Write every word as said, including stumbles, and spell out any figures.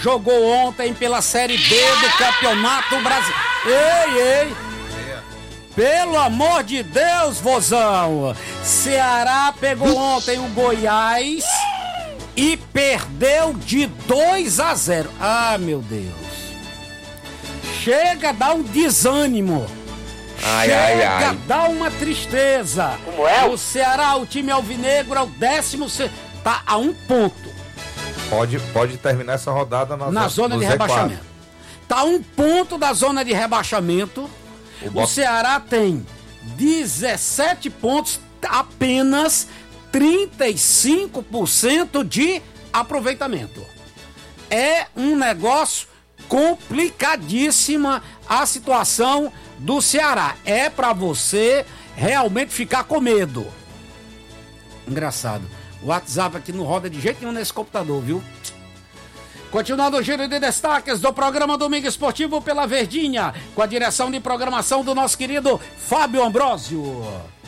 jogou ontem pela Série B do Campeonato Brasileiro. Ei, ei! Pelo amor de Deus, vozão! Ceará pegou ontem o Goiás e perdeu de dois a zero. Ah, meu Deus! Chega a dar um desânimo. Ai, Chega ai, a ai. dar uma tristeza. Como é? O Ceará, o time alvinegro, é o décimo, se- tá a um ponto Pode, pode terminar essa rodada na, na zona no de Z quatro. rebaixamento. Tá a um ponto da zona de rebaixamento. O O Bota- Ceará tem dezessete pontos, apenas trinta e cinco por cento de aproveitamento. É um negócio complicadíssima a situação do Ceará. É pra você realmente ficar com medo. Engraçado. O WhatsApp aqui não roda de jeito nenhum nesse computador, viu? Continuando o giro de destaques do programa Domingo Esportivo pela Verdinha, com a direção de programação do nosso querido Fábio Ambrósio.